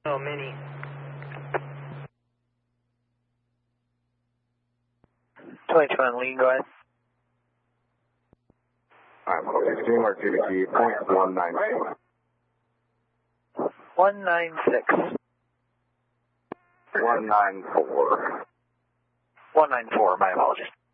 Oh, Mini. 2021 lean, go ahead. Alright, 16, mark GBT, .196. 196. 194. 194, my apologies.